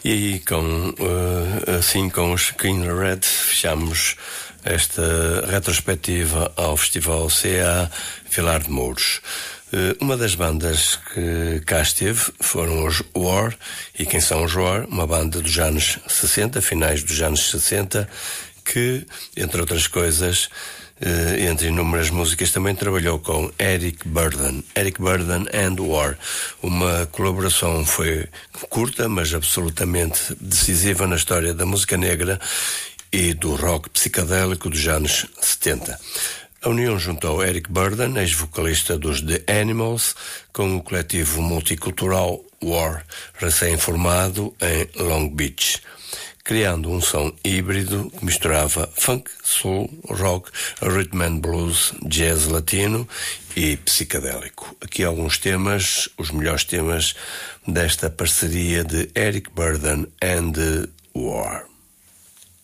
E aí, com os Skin Red, fechamos esta retrospectiva ao Festival CA Vilar de Mouros. Uma das bandas que cá esteve foram os War. E quem são os War? Uma banda dos anos 60, finais dos anos 60, que, entre outras coisas, entre inúmeras músicas, também trabalhou com Eric Burdon and War. Uma colaboração foi curta, mas absolutamente decisiva na história da música negra e do rock psicadélico dos anos 70. A união juntou Eric Burdon, ex-vocalista dos The Animals, com o coletivo multicultural War, recém-formado em Long Beach, criando um som híbrido que misturava funk, soul, rock, rhythm and blues, jazz latino e psicadélico. Aqui alguns temas, os melhores temas desta parceria de Eric Burdon and War.